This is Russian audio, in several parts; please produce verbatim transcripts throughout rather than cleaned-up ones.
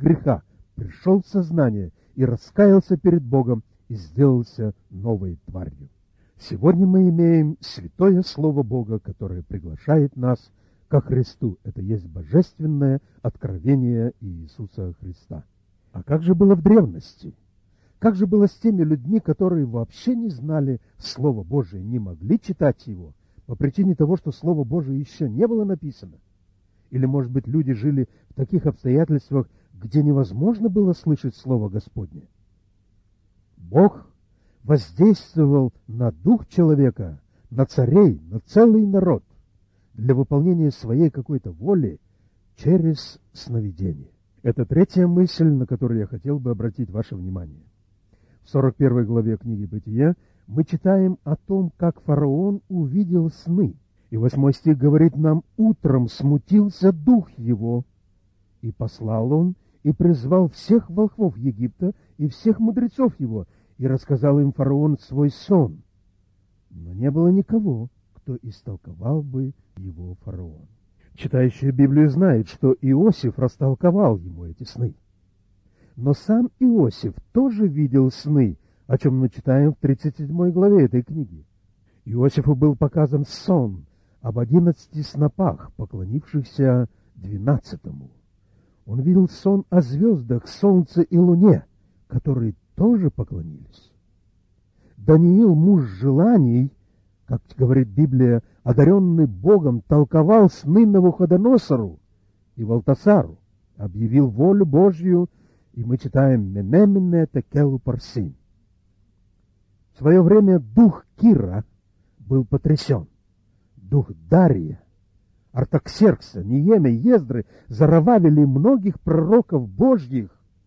греха, пришел в сознание и раскаялся перед Богом и сделался новой тварью. Сегодня мы имеем святое Слово Бога, которое приглашает нас ко Христу. Это есть божественное откровение Иисуса Христа. А как же было в древности? Как же было с теми людьми, которые вообще не знали Слова Божие, не могли читать его, по причине того, что Слово Божие еще не было написано? Или, может быть, люди жили в таких обстоятельствах, где невозможно было слышать Слово Господне? Бог воздействовал на дух человека, на царей, на целый народ для выполнения своей какой-то воли через сновидение. Это третья мысль, на которую я хотел бы обратить ваше внимание. В сорок первой главе книги Бытия мы читаем о том, как фараон увидел сны. И восьмой стих говорит нам: «Утром смутился дух его, и послал он, и призвал всех волхвов Египта и всех мудрецов его, и рассказал им фараон свой сон. Но не было никого, кто истолковал бы его фараон». Читающий Библию знает, что Иосиф растолковал ему эти сны. Но сам Иосиф тоже видел сны, о чем мы читаем в тридцать седьмой главе этой книги. Иосифу был показан сон об одиннадцати снопах, поклонившихся двенадцатому. Он видел сон о звездах, солнце и луне, которые тоже поклонились. Даниил, муж желаний, как говорит Библия, одаренный Богом, толковал сны Навуходоносору и Валтасару, объявил волю Божью, и мы читаем «Менемене текелу парсин». В свое время дух Кира был потрясен. Дух Дария, Артаксеркса, Ниемя, Ездры, Зарававеля и многих пророков Божьих.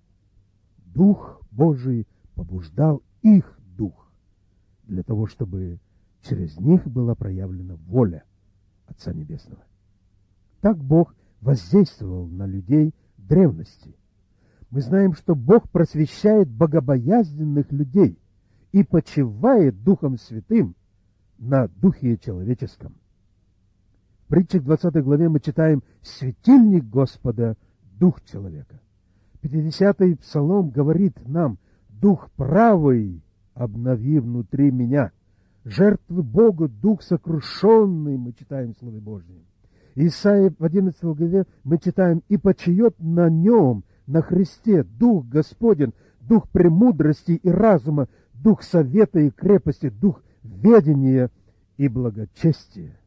Дух Божий побуждал их дух для того, чтобы через них была проявлена воля Отца Небесного. Так Бог воздействовал на людей древности. Мы знаем, что Бог просвещает богобоязненных людей и почивает Духом Святым на Духе человеческом. В притчах двадцатой главе мы читаем: «Светильник Господа — Дух человека». пятидесятый псалом говорит нам: «Дух правый обнови внутри меня». Жертвы Богу дух сокрушенный, мы читаем в Слове Божьем. Исайя в одиннадцатой главе мы читаем: «И почиет на нем, на Христе, Дух Господень, Дух премудрости и разума, Дух совета и крепости, Дух ведения и благочестия».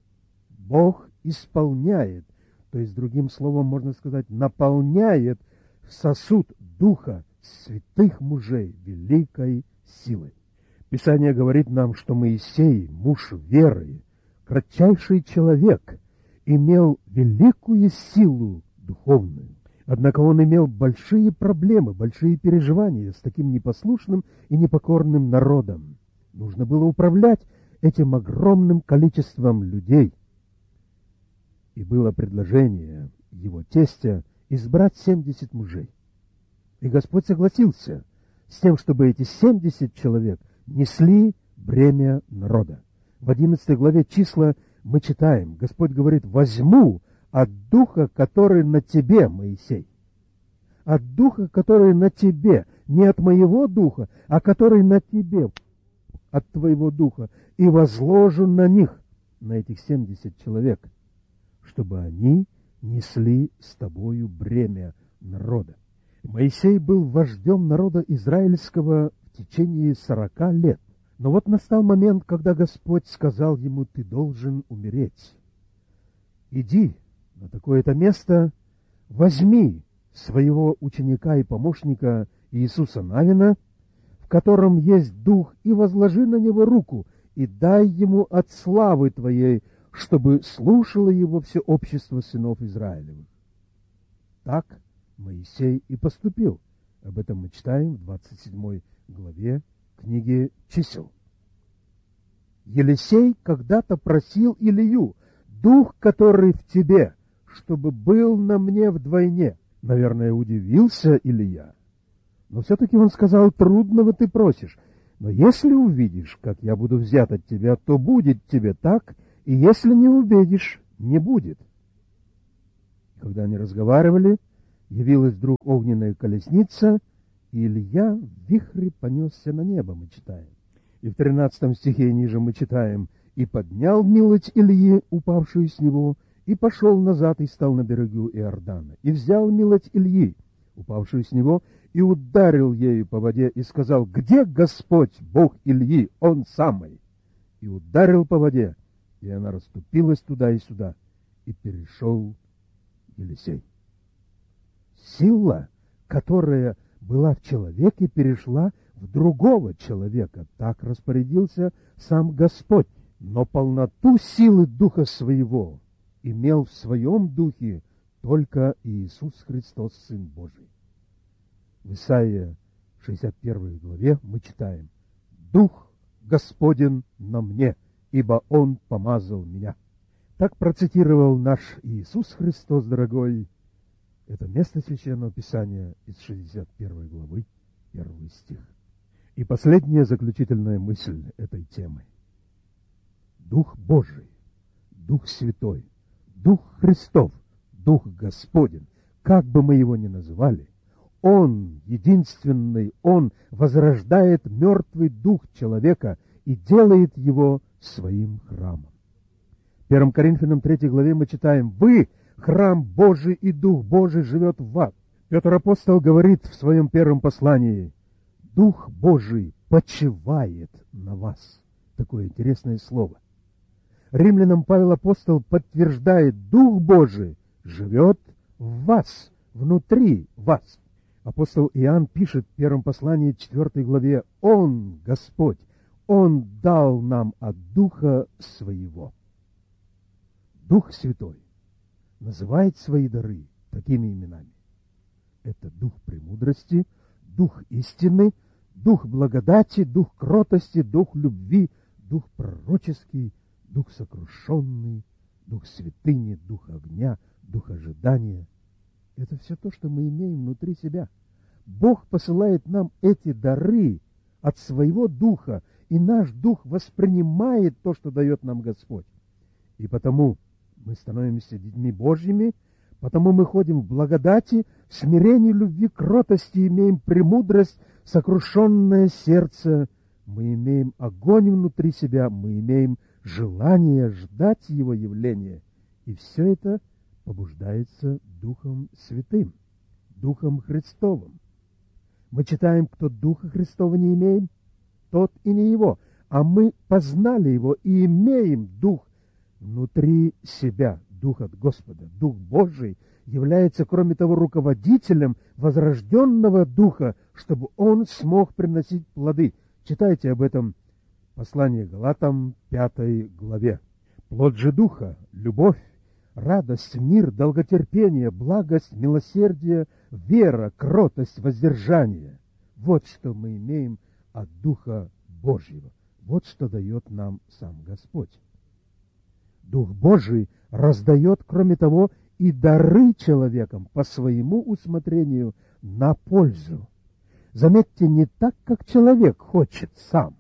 Бог исполняет, то есть, другим словом можно сказать, наполняет сосуд Духа святых мужей великой силой. Писание говорит нам, что Моисей, муж веры, кратчайший человек, имел великую силу духовную. Однако он имел большие проблемы, большие переживания с таким непослушным и непокорным народом. Нужно было управлять этим огромным количеством людей. И было предложение его тестя избрать семьдесят мужей. И Господь согласился с тем, чтобы эти семьдесят человек несли бремя народа. В одиннадцатой главе числа мы читаем: Господь говорит: «Возьму от духа, который на тебе, Моисей, от духа, который на тебе, не от моего духа, а который на тебе, от твоего духа, и возложу на них, на этих семьдесят человек, чтобы они несли с тобою бремя народа». Моисей был вождем народа израильского в течение сорока лет. Но вот настал момент, когда Господь сказал ему: «Ты должен умереть. Иди на такое-то место, возьми своего ученика и помощника Иисуса Навина, в котором есть дух, и возложи на него руку, и дай ему от славы твоей, чтобы слушало его все общество сынов Израилевых». Так Моисей и поступил. Об этом мы читаем в двадцать седьмой главе книги Чисел. Елисей когда-то просил Илию: «Дух, который в тебе, чтобы был на мне вдвойне». Наверное, удивился Илия. Но все-таки он сказал: «Трудного ты просишь, но если увидишь, как я буду взят от тебя, то будет тебе так, и если не увидишь, не будет». Когда они разговаривали, явилась вдруг огненная колесница, и Илья в вихре понесся на небо, мы читаем. И в тринадцатом стихе ниже мы читаем: «И поднял милость Ильи, упавшую с него, и пошел назад, и стал на берегу Иордана. И взял милость Ильи, упавшую с него, и ударил ею по воде, и сказал: где Господь, Бог Ильи, Он самый? И ударил по воде, и она расступилась туда и сюда, и перешел Елисей». Сила, которая была в человеке, перешла в другого человека. Так распорядился сам Господь. Но полноту силы Духа Своего имел в Своем Духе только Иисус Христос, Сын Божий. В Исаии шестьдесят первой главе мы читаем: «Дух Господен на мне, ибо Он помазал меня». Так процитировал наш Иисус Христос, дорогой, это место Священного Писания из шестьдесят первой главы, первый стих. И последняя заключительная мысль этой темы. Дух Божий, Дух Святой, Дух Христов, Дух Господень, как бы мы его ни называли, Он, единственный, Он возрождает мертвый дух человека и делает его своим храмом. В первом Коринфянам третьей главе мы читаем: «Вы — храм Божий, и Дух Божий живет в вас». Петр апостол говорит в своем первом послании: «Дух Божий почивает на вас». Такое интересное слово. Римлянам Павел апостол подтверждает: Дух Божий живет в вас, внутри вас. Апостол Иоанн пишет в первом послании четвёртой главе: «Он, Господь, Он дал нам от Духа Своего». Дух Святой называет свои дары такими именами. Это Дух премудрости, Дух истины, Дух благодати, Дух кротости, Дух любви, Дух пророческий, Дух сокрушенный, Дух святыни, Дух огня, Дух ожидания. Это все то, что мы имеем внутри себя. Бог посылает нам эти дары от своего Духа, и наш Дух воспринимает то, что дает нам Господь. И потому мы становимся детьми Божьими, потому мы ходим в благодати, в смирении, любви, кротости, имеем премудрость, сокрушенное сердце, мы имеем огонь внутри себя, мы имеем желание ждать Его явления. И все это побуждается Духом Святым, Духом Христовым. Мы читаем: кто Духа Христова не имеет, тот и не Его. А мы познали Его и имеем Дух внутри себя, Дух от Господа. Дух Божий является, кроме того, руководителем возрожденного Духа, чтобы Он смог приносить плоды. Читайте об этом послание Галатам, пятой главе. Плод же Духа — любовь, радость, мир, долготерпение, благость, милосердие, вера, кротость, воздержание. Вот что мы имеем от Духа Божьего. Вот что дает нам сам Господь. Дух Божий раздает, кроме того, и дары человекам по своему усмотрению на пользу. Заметьте, не так, как человек хочет сам,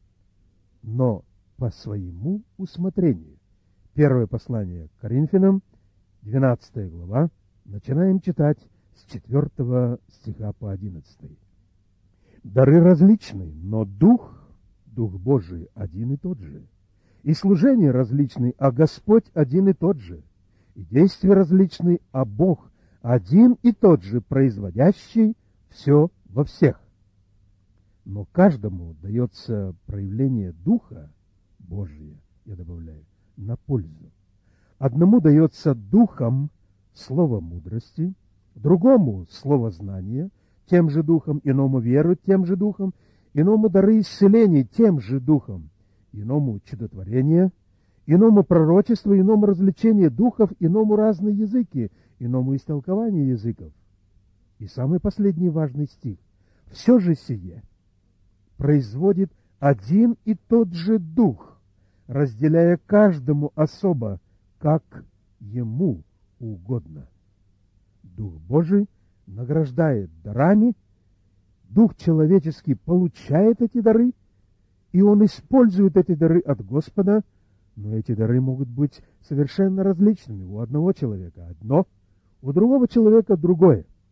но по своему усмотрению. Первое послание к Коринфянам, двенадцатая глава, начинаем читать с четвёртого стиха по одиннадцатый. Дары различны, но Дух, Дух Божий один и тот же. И служения различны, а Господь один и тот же. И действия различны, а Бог один и тот же, производящий все во всех. Но каждому дается проявление Духа Божия, я добавляю, на пользу. Одному дается Духом слово мудрости, другому слово знания, тем же Духом, иному веру, тем же Духом, иному дары исцеления, тем же Духом, иному чудотворение, иному пророчество, иному развлечение духов, иному разные языки, иному истолкование языков. И самый последний важный стих. Все же сие производит один и тот же Дух, разделяя каждому особо, как ему угодно. Дух Божий награждает дарами, Дух человеческий получает эти дары, и он использует эти дары от Господа, но эти дары могут быть совершенно различными. У одного человека одно, у другого человека другое.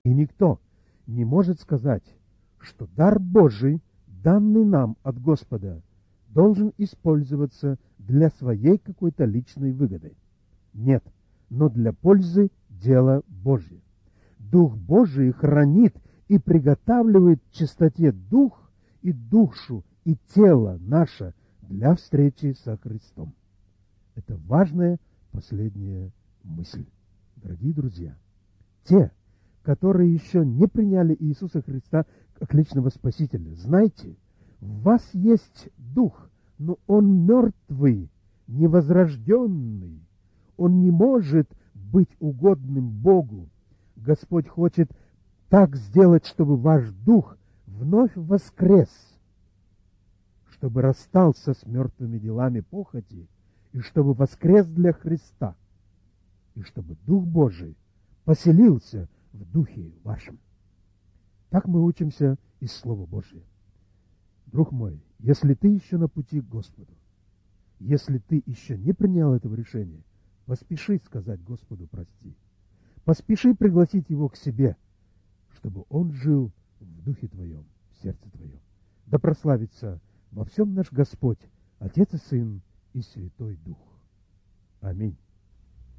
И никто не может сказать, что дар Божий, данный нам от Господа, должен использоваться для своей какой-то личной выгоды. Нет, но для пользы дела Божьего. Дух Божий хранит и приготавливает в чистоте дух и душу и тело наше для встречи со Христом. Это важная последняя мысль. Дорогие друзья, те, которые еще не приняли Иисуса Христа как личного Спасителя, знайте, в вас есть дух, но он мертвый, невозрожденный. Он не может быть угодным Богу. Господь хочет так сделать, чтобы ваш дух вновь воскрес, чтобы расстался с мертвыми делами похоти, и чтобы воскрес для Христа, и чтобы Дух Божий поселился в духе вашем. Так мы учимся из Слова Божия. Друг мой, если ты еще на пути к Господу, если ты еще не принял этого решения, поспеши сказать Господу прости. Поспеши пригласить Его к себе, чтобы Он жил в духе твоем, в сердце твоем. Да прославится во всем наш Господь, Отец и Сын и Святой Дух. Аминь.